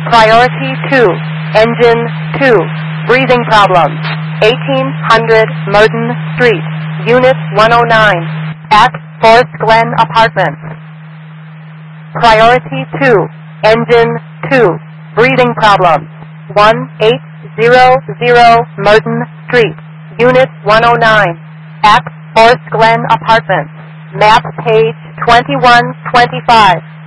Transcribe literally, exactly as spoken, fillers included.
Priority two, engine two, breathing problems. eighteen hundred Merton Street, Unit one oh nine, at Forest Glen Apartments. Priority two, engine two, breathing problems. eighteen hundred Merton Street, Unit one oh nine, at Forest Glen Apartments. Map page twenty-one twenty-five.